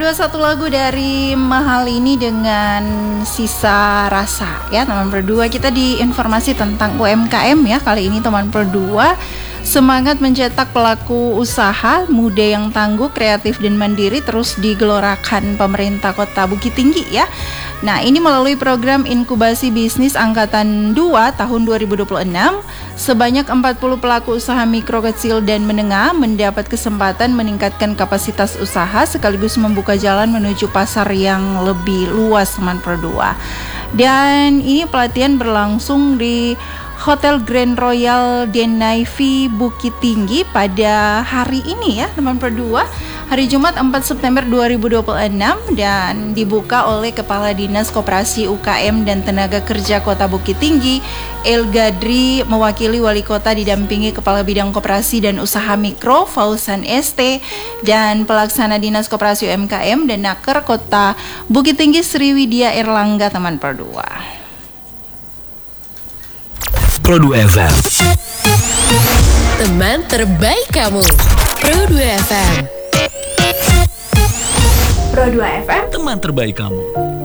Pro 2 satu lagu dari Mahal ini dengan Sisa Rasa ya teman Pro 2. Kita diinformasi tentang UMKM ya. Kali ini teman Pro 2 semangat mencetak pelaku usaha muda yang tangguh, kreatif dan mandiri terus digelorakan pemerintah Kota Bukit Tinggi ya. Nah, ini melalui program inkubasi bisnis angkatan 2 tahun 2026, sebanyak 40 pelaku usaha mikro, kecil dan menengah mendapat kesempatan meningkatkan kapasitas usaha sekaligus membuka jalan menuju pasar yang lebih luas teman Pro 2. Dan ini pelatihan berlangsung di Hotel Grand Royal Denaivi Bukit Tinggi pada hari ini ya teman Pro 2, hari Jumat 4 September 2026 dan dibuka oleh Kepala Dinas Koperasi UKM dan Tenaga Kerja Kota Bukit Tinggi El Gadri mewakili Wali Kota didampingi Kepala Bidang Koperasi dan Usaha Mikro Fauzan ST dan Pelaksana Dinas Koperasi UMKM dan Naker Kota Bukit Tinggi Sriwidya Erlangga teman Pro 2. Pro 2 FM, teman terbaik kamu. Pro 2 FM. Pro 2 FM, teman terbaik kamu.